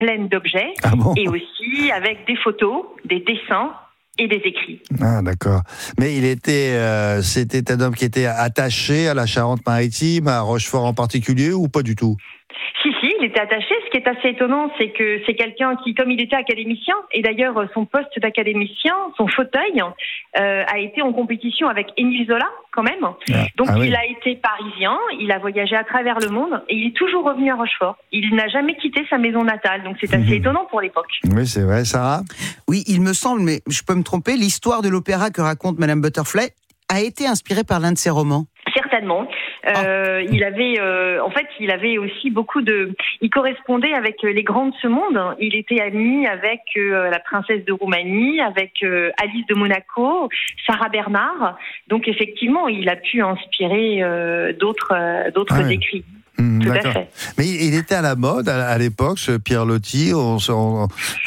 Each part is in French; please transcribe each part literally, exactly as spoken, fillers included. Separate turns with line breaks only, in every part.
pleine d'objets,
ah bon
et aussi avec des photos, des dessins et des écrits.
Ah d'accord. Mais il était, euh, c'était un homme qui était attaché à la Charente-Maritime, à Rochefort en particulier, ou pas du tout ?
Si, si, il était attaché. Ce qui est assez étonnant, c'est que c'est quelqu'un qui, comme il était académicien, et d'ailleurs son poste d'académicien, son fauteuil, euh, a été en compétition avec Émile Zola, quand même.
Ah,
Donc
ah
il
oui.
a été parisien, il a voyagé à travers le monde, et il est toujours revenu à Rochefort. Il n'a jamais quitté sa maison natale, donc c'est assez
Mmh.
étonnant pour l'époque.
Oui, c'est vrai, Sarah ?
Oui, il me semble, mais je peux me tromper, l'histoire de l'opéra que raconte Madame Butterfly a été inspirée par l'un de ses romans.
Certainement. Euh, il avait, euh, en fait, il avait aussi beaucoup de. Il correspondait avec les grands de ce monde. Il était ami avec euh, la princesse de Roumanie, avec euh, Alice de Monaco, Sarah Bernard. Donc effectivement, il a pu inspirer euh, d'autres, euh, d'autres
Ah ouais.
écrits.
Mmh,
Tout
d'accord.
à fait.
Mais il était à la mode à, à l'époque, ce Pierre Loti. On, on,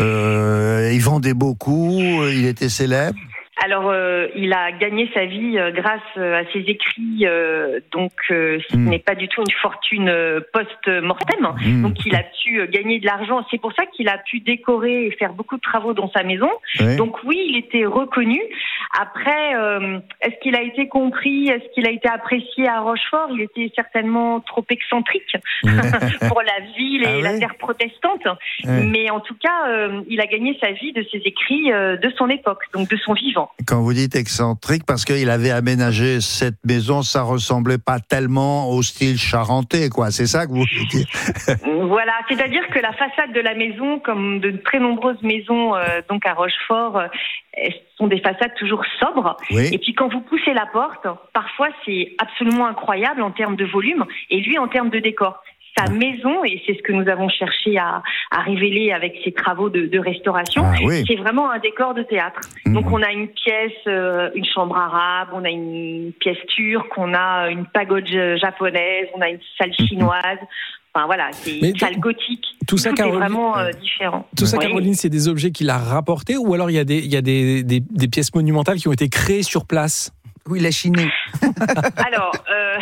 euh, il vendait beaucoup, il était célèbre.
Alors, euh, il a gagné sa vie euh, grâce euh, à ses écrits, euh, donc euh, ce
Mmh.
n'est pas du tout une fortune euh, post-mortem.
Mmh.
Donc, il a pu euh, gagner de l'argent. C'est pour ça qu'il a pu décorer et faire beaucoup de travaux dans sa maison.
Oui.
Donc, oui, il était reconnu. Après, euh, est-ce qu'il a été compris? Est-ce qu'il a été apprécié à Rochefort? Il était certainement trop excentrique pour la ville et
Ah
la
oui
terre protestante.
Ouais.
Mais en tout cas, euh, il a gagné sa vie de ses écrits euh, de son époque, donc de son vivant.
Quand vous dites excentrique, parce qu'il avait aménagé cette maison, ça ressemblait pas tellement au style charentais, quoi. C'est ça que vous voulez dire ?
Voilà, c'est-à-dire que la façade de la maison, comme de très nombreuses maisons euh, donc à Rochefort, euh, sont des façades toujours sobres.
Oui.
Et puis quand vous poussez la porte, parfois c'est absolument incroyable en termes de volume, et lui en termes de décor. Sa maison, et c'est ce que nous avons cherché à, à révéler avec ces travaux de, de restauration,
Ah oui.
c'est vraiment un décor de théâtre.
Mmh.
Donc on a une pièce, euh, une chambre arabe, on a une pièce turque, on a une pagode japonaise, on a une salle chinoise. Enfin voilà, c'est
Mais
une salle gothique.
tout ça,
est
Caroline-
vraiment euh, différent.
Tout ça,
Oui.
Caroline, c'est des objets qu'il a rapportés, ou alors il y a des, il y a des, des, des pièces monumentales qui ont été créées sur place?
Oui, il a chiné.
Alors, euh,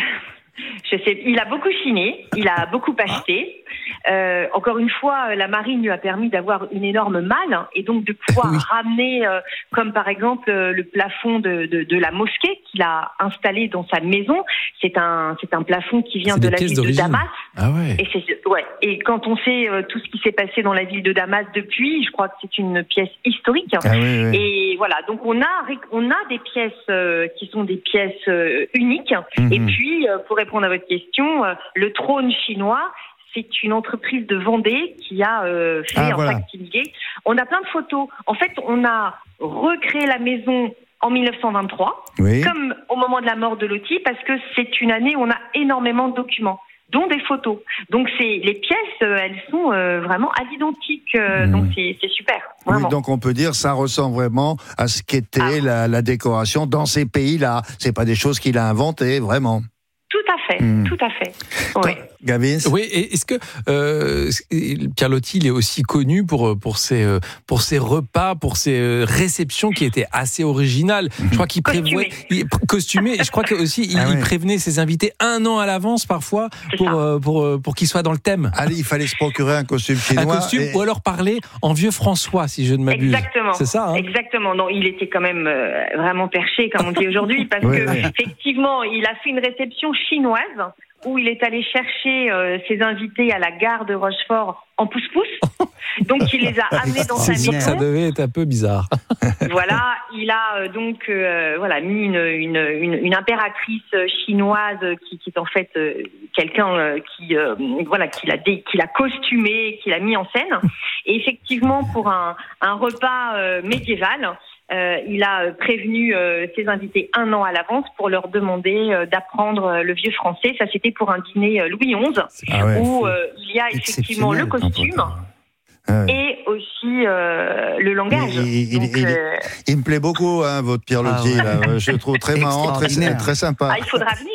je sais, il a beaucoup chiné, il a beaucoup acheté. Euh, encore une fois, la marine lui a permis d'avoir une énorme malle, hein, et donc de pouvoir
Oui.
ramener, euh, comme par exemple euh, le plafond de, de, de la mosquée qu'il a installé dans sa maison. C'est un, c'est un plafond qui vient
C'est
de
des
la
pièces
ville de
d'origine.
Damas.
Ah ouais.
Et, c'est, ouais. et quand on sait euh, tout ce qui s'est passé dans la ville de Damas depuis, je crois que c'est une pièce historique.
Ah oui, oui.
Et voilà, donc on a on a des pièces euh, qui sont des pièces euh, uniques.
Mhm.
Et puis, euh, pour répondre à votre question, euh, le trône chinois, c'est une entreprise de Vendée qui a euh, fait
Ah,
un
voilà.
facsimilé. On a plein de photos. En fait, on a recréé la maison en dix-neuf cent vingt-trois,
Oui.
comme au moment de la mort de Loti, parce que c'est une année où on a énormément de documents, dont des photos. Donc c'est les pièces, euh, elles sont euh, vraiment à l'identique. Euh,
Mmh.
Donc c'est, c'est super,
Oui,
vraiment.
donc on peut dire ça ressemble vraiment à ce qu'était
Ah.
la, la décoration dans ces pays-là. C'est pas des choses qu'il a inventées, vraiment.
Tout à fait,
Mmh.
tout à fait. Ouais.
Gavin ?
Oui, et est-ce que euh, Pierre Loti, il est aussi connu pour pour ses euh, pour ses repas, pour ses euh, réceptions qui étaient assez originales. Je crois qu'il prévoit, il, costumé. Et je crois que aussi il,
Ah ouais.
il prévenait ses invités un an à l'avance parfois
C'est
pour
ça.
euh, pour euh, pour qu'ils soient dans le thème.
Allez, il fallait se procurer un costume chinois.
Un costume,
et-
ou alors parler en vieux François, si je ne m'abuse.
Exactement.
C'est ça, hein.
Exactement. Non, il était quand même euh, vraiment perché, comme on dit aujourd'hui, parce
Oui,
que
oui.
effectivement, il a fait une réception chinoise où il est allé chercher euh, ses invités à la gare de Rochefort en pousse-pousse. Donc, il les a amenés dans sa
C'est sûr que ça
maison.
devait être un peu bizarre.
Voilà, il a euh, donc euh, voilà mis une, une, une, une impératrice chinoise qui, qui est en fait euh, quelqu'un euh, qui euh, voilà qui l'a dé- qui l'a costumé, qui l'a mis en scène. Et effectivement, pour un, un repas euh, médiéval, euh, il a prévenu euh, ses invités un an à l'avance pour leur demander euh, d'apprendre euh, le vieux français. Ça, c'était pour un dîner euh, Louis onze,
Ah ouais.
où euh, il y a effectivement le costume
Ah ouais.
et aussi euh, le langage.
Il- il-
Donc,
il-
euh,
Il me plaît beaucoup, hein, votre Pierre Loti.
Ah
là. Je le trouve très marrant, très,
Extraordinaire.
très sympa.
ah, il faudra venir.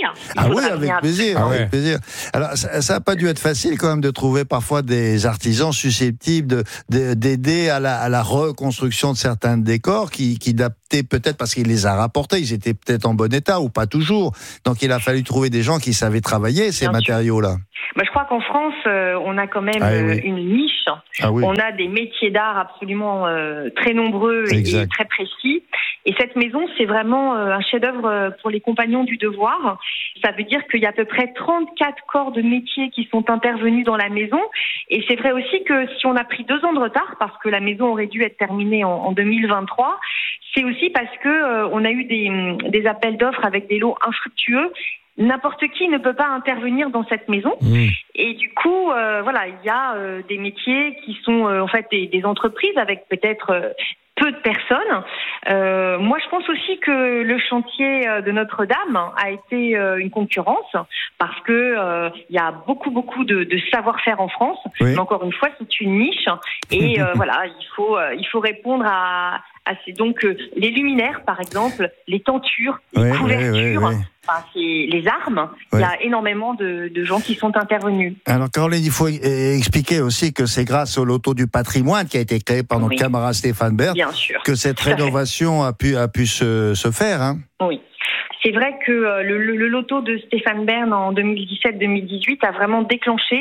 revenir. Il
ah oui,
faudra
avec
revenir.
plaisir,
Ah
avec
ouais.
plaisir. Alors, ça n'a pas dû être facile quand même de trouver parfois des artisans susceptibles de, de, d'aider à la, à la reconstruction de certains décors qui, qui adaptaient peut-être parce qu'il les a rapportés, ils étaient peut-être en bon état ou pas toujours. Donc, il a fallu trouver des gens qui savaient travailler ces
Bien
matériaux-là.
Bah, je crois qu'en France, euh, on a quand même
Ah, oui.
euh, une niche.
Ah oui.
On a des métiers d'art absolument euh, très nombreux et,
Exact.
et très précis. Et cette maison, c'est vraiment euh, un chef-d'œuvre pour les compagnons du devoir. Ça veut dire qu'il y a à peu près trente-quatre corps de métier qui sont intervenus dans la maison. Et c'est vrai aussi que si on a pris deux ans de retard, parce que la maison aurait dû être terminée en, en deux mille vingt-trois, c'est aussi parce que euh, on a eu des, des appels d'offres avec des lots infructueux. N'importe qui ne peut pas intervenir dans cette maison.
Mmh.
Et du coup, euh, voilà, il y a euh, des métiers qui sont euh, en fait des, des entreprises avec peut-être euh, peu de personnes. Euh, moi, je pense aussi que le chantier de Notre-Dame a été euh, une concurrence parce que euh, il y a beaucoup, beaucoup de, de savoir-faire en France.
Oui.
Mais encore une fois, c'est une niche et euh, voilà, il faut euh, il faut répondre à, à ces, donc euh, les luminaires, par exemple, les tentures, les
Oui,
couvertures.
oui, oui, oui.
Enfin, c'est les armes.
Oui.
Il y a énormément de, de gens qui sont intervenus.
Alors, Caroline, il faut e- expliquer aussi que c'est grâce au loto du patrimoine qui a été créé par notre
Oui.
camarade Stéphane Bern
Bien sûr.
que cette
Tout à fait.
rénovation a pu, a pu se, se faire. Hein.
Oui. C'est vrai que euh, le, le, le loto de Stéphane Bern en deux mille dix-sept deux mille dix-huit a vraiment déclenché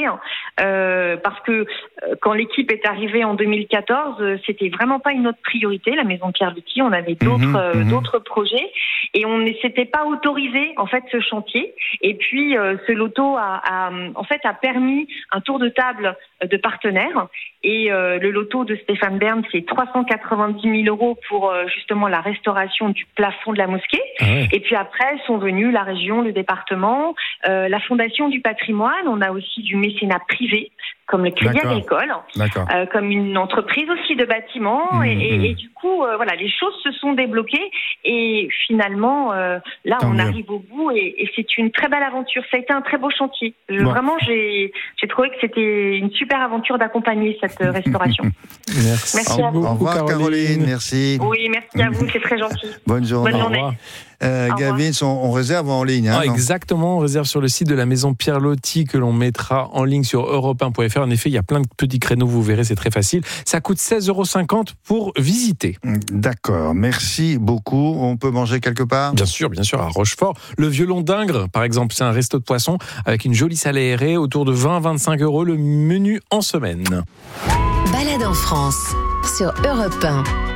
euh, parce que euh, quand l'équipe est arrivée en deux mille quatorze, euh, c'était vraiment pas une autre priorité, la maison Pierre-Lutti. On avait d'autres
Mmh,
euh,
mmh.
d'autres projets et on ne s'était pas autorisé en fait ce chantier. Et puis euh, ce loto a, a en fait a permis un tour de table de partenaires et euh, le loto de Stéphane Bern c'est trois cent quatre-vingt-dix mille euros pour euh, justement la restauration du plafond de la mosquée.
Ah ouais.
Et puis après sont venus la région, le département, euh, la Fondation du patrimoine. On a aussi du mécénat privé, comme le Crédit
D'accord.
Agricole,
D'accord.
euh, comme une entreprise aussi de bâtiment.
Mmh,
et, et,
mmh.
et du coup, euh, voilà, les choses se sont débloquées. Et finalement, euh, là,
Tant
on
mieux.
arrive au bout. Et, et c'est une très belle aventure. Ça a été un très beau chantier. Je-
Bon.
Vraiment, j'ai, j'ai trouvé que c'était une super aventure d'accompagner cette euh, restauration.
Merci,
Merci à vous.
beaucoup,
Au revoir, Caroline. Merci.
Oui, merci à vous. C'est très gentil.
Bonne journée.
Bonne
Au
journée.
revoir.
Euh,
Au revoir.
Gavin, on, on réserve en ligne. Hein,
Ah,
non
exactement, on réserve sur le site de la maison Pierre-Lutti que l'on mettra en ligne sur europe un point f r. En effet, il y a plein de petits créneaux, vous verrez, c'est très facile. Ça coûte seize euros cinquante pour visiter.
D'accord, merci beaucoup. On peut manger quelque part?
Bien sûr, bien sûr, à Rochefort. Le Violon d'Ingres, par exemple, c'est un resto de poisson avec une jolie salle aérée, autour de vingt à vingt-cinq euros le menu en semaine.
Balade en France sur Europe un.